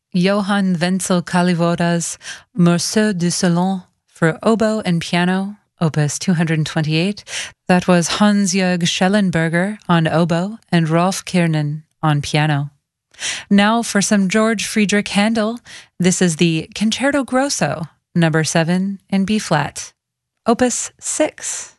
Johann Wenzel Kalivoda's Morceau de Salon for oboe and piano, Opus 228. That was Hans-Jörg Schellenberger on oboe and Rolf Kiernan on piano. Now for some George Friedrich Handel. This is the Concerto Grosso, number 7 in B-flat, Opus 6.